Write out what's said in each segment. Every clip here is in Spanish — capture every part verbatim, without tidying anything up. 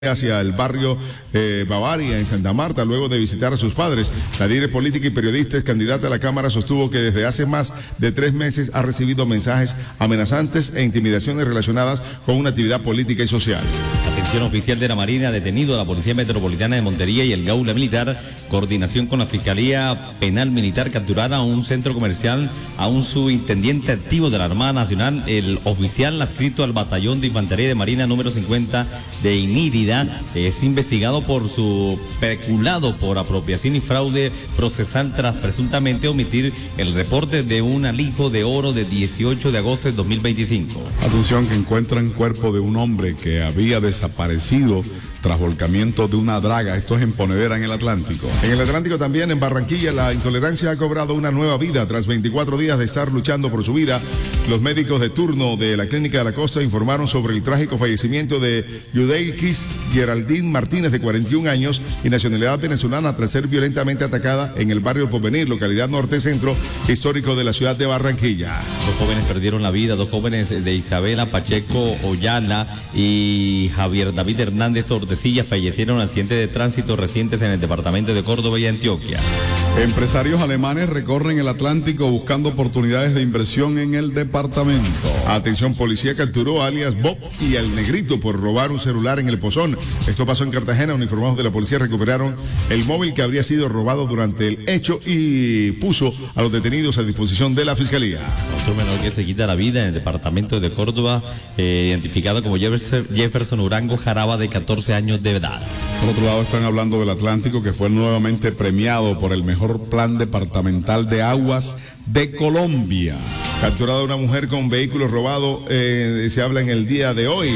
hacia el barrio eh, Bavaria en Santa Marta luego de visitar a sus padres. La líder política y periodista es candidata a la Cámara, sostuvo que desde hace más de tres meses ha recibido mensajes amenazantes e intimidaciones relacionadas con una actividad política y social. Atención oficial de la Marina ha detenido a la Policía Metropolitana de Montería y el Gaula Militar. Coordinación con la Fiscalía Penal Militar capturaron a un centro comercial a un subintendente activo de la Armada Nacional, el oficial adscrito al Batallón de Infantería de Marina número cincuenta de Inírida. Es investigado por su peculado por apropiación y fraude procesal tras presuntamente omitir el reporte de un alijo de oro de dieciocho de agosto de dos mil veinticinco. Atención, que encuentran cuerpo de un hombre que había desaparecido tras volcamiento de una draga. Esto es en Ponedera, en el Atlántico. En el Atlántico también, en Barranquilla, la intolerancia ha cobrado una nueva vida. Tras veinticuatro días de estar luchando por su vida, los médicos de turno de la Clínica de la Costa informaron sobre el trágico fallecimiento de Yudeilkis Geraldine Martínez, de cuarenta y un años y nacionalidad venezolana, tras ser violentamente atacada en el barrio Porvenir, localidad norte centro histórico de la ciudad de Barranquilla. Dos jóvenes perdieron la vida, dos jóvenes de Isabela Pacheco Oyala y Javier David Hernández Tordesillas fallecieron en accidentes de tránsito recientes en el departamento de Córdoba y Antioquia. Empresarios alemanes recorren el Atlántico buscando oportunidades de inversión en el departamento. Atención, policía capturó a alias Bob y al Negrito por robar un celular en el Pozón. Esto pasó en Cartagena. Uniformados de la policía recuperaron el móvil que habría sido robado durante el hecho y puso a los detenidos a disposición de la fiscalía. Otro menor que se quita la vida en el departamento de Córdoba, eh, identificado como Jefferson Urango Jaraba, de catorce años de edad. Por otro lado, están hablando del Atlántico, que fue nuevamente premiado por el mejor plan departamental de aguas de Colombia. Capturada una mujer con vehículo robado, eh, se habla en el día de hoy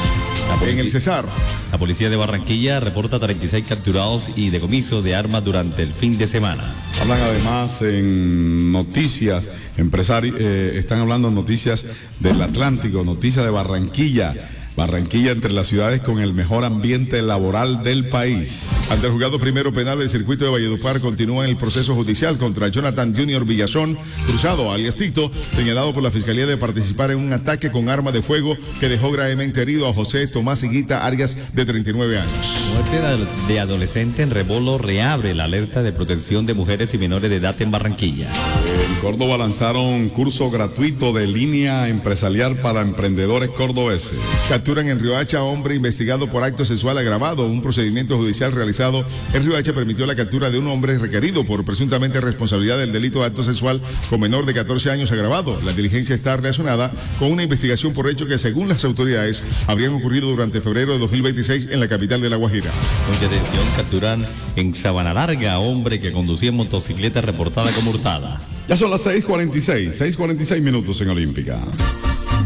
en el Cesar. La policía de Barranquilla reporta treinta y seis capturados y decomisos de armas durante el fin de semana. Hablan además en noticias, empresarios, eh, están hablando en noticias del Atlántico, noticias de Barranquilla. Barranquilla, entre las ciudades con el mejor ambiente laboral del país. Ante el juzgado primero penal del circuito de Valledupar continúa el proceso judicial contra Jonathan Junior Villazón Cruzado, alias Tito, señalado por la Fiscalía de participar en un ataque con arma de fuego que dejó gravemente herido a José Tomás Higuita Arias, de treinta y nueve años. Muerte de adolescente en Rebolo reabre la alerta de protección de mujeres y menores de edad en Barranquilla. En Córdoba lanzaron curso gratuito de línea empresarial para emprendedores cordobeses. Capturan en Riohacha a hombre investigado por acto sexual agravado. Un procedimiento judicial realizado en Riohacha permitió la captura de un hombre requerido por presuntamente responsabilidad del delito de acto sexual con menor de catorce años agravado. La diligencia está relacionada con una investigación por hecho que, según las autoridades, habrían ocurrido durante febrero de dos mil veintiséis en la capital de La Guajira. Mucha atención, capturan en Sabana Larga a hombre que conducía motocicleta reportada como hurtada. Ya son las seis cuarenta y seis, seis cuarenta y seis minutos en Olímpica.